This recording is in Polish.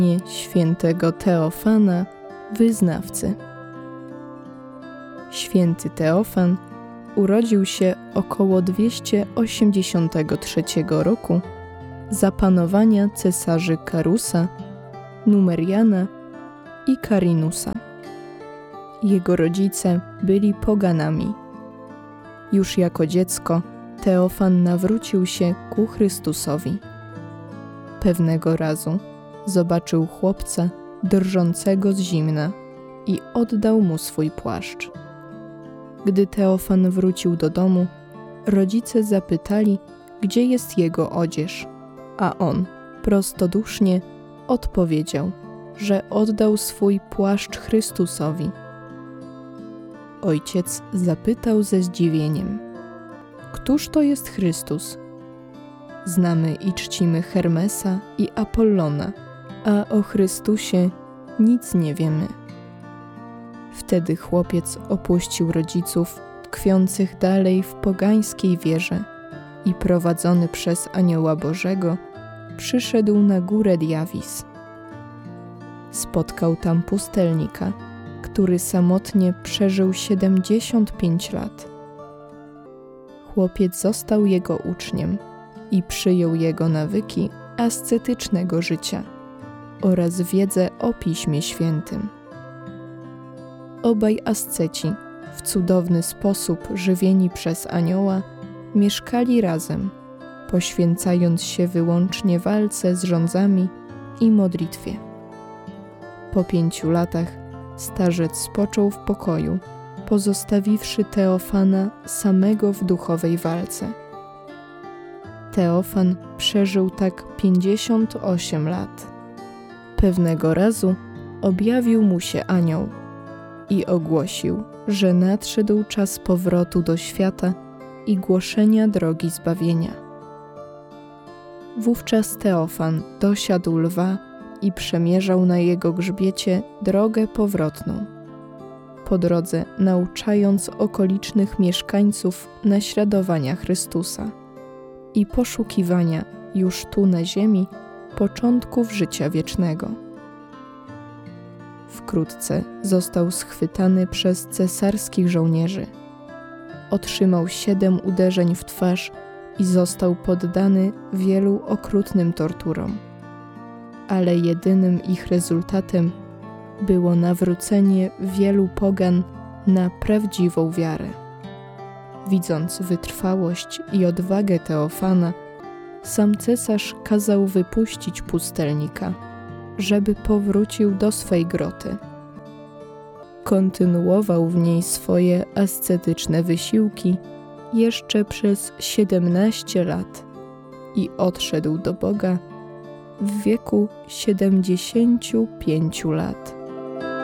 Świętego Teofana, wyznawcy. Święty Teofan urodził się około 283 roku za panowania cesarzy Karusa, Numeriana i Karinusa. Jego rodzice byli poganami. Już jako dziecko Teofan nawrócił się ku Chrystusowi. Pewnego razu zobaczył chłopca drżącego z zimna i oddał mu swój płaszcz. Gdy Teofan wrócił do domu, rodzice zapytali, gdzie jest jego odzież, a on prostodusznie odpowiedział, że oddał swój płaszcz Chrystusowi. Ojciec zapytał ze zdziwieniem: Któż to jest Chrystus? Znamy i czcimy Hermesa i Apollona, a o Chrystusie nic nie wiemy. Wtedy chłopiec opuścił rodziców, tkwiących dalej w pogańskiej wierze, i prowadzony przez Anioła Bożego przyszedł na górę Diavis. Spotkał tam pustelnika, który samotnie przeżył 75 lat. Chłopiec został jego uczniem i przyjął jego nawyki ascetycznego życia oraz wiedzę o Piśmie Świętym. Obaj asceci, w cudowny sposób żywieni przez anioła, mieszkali razem, poświęcając się wyłącznie walce z żądzami i modlitwie. Po 5 latach starzec spoczął w pokoju, pozostawiwszy Teofana samego w duchowej walce. Teofan przeżył tak 58 lat. Pewnego razu objawił mu się anioł i ogłosił, że nadszedł czas powrotu do świata i głoszenia drogi zbawienia. Wówczas Teofan dosiadł lwa i przemierzał na jego grzbiecie drogę powrotną, po drodze nauczając okolicznych mieszkańców naśladowania Chrystusa i poszukiwania już tu na ziemi początków życia wiecznego. Wkrótce został schwytany przez cesarskich żołnierzy. Otrzymał 7 uderzeń w twarz i został poddany wielu okrutnym torturom. Ale jedynym ich rezultatem było nawrócenie wielu pogan na prawdziwą wiarę. Widząc wytrwałość i odwagę Teofana, sam cesarz kazał wypuścić pustelnika, żeby powrócił do swej groty. Kontynuował w niej swoje ascetyczne wysiłki jeszcze przez 17 lat i odszedł do Boga w wieku 75 lat.